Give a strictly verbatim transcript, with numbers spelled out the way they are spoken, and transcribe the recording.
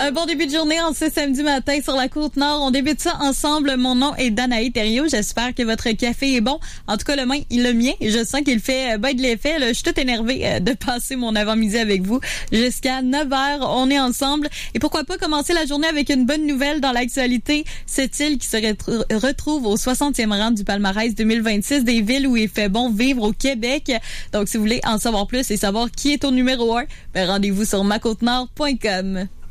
Un bon début de journée en ce samedi matin sur la Côte-Nord. On débute ça ensemble. Mon nom est Danae Thériault. J'espère que votre café est bon. En tout cas, le mien, le mien, je sens qu'il fait ben de l'effet. Là. Je suis toute énervée de passer mon avant-midi avec vous jusqu'à neuf heures. On est ensemble. Et pourquoi pas commencer la journée avec une bonne nouvelle dans l'actualité. Cette île qui se retr- retrouve au soixantième rang du palmarès deux mille vingt-six des villes où il fait bon vivre au Québec. Donc, si vous voulez en savoir plus et savoir qui est au numéro un, ben rendez-vous sur ma côte nord point com.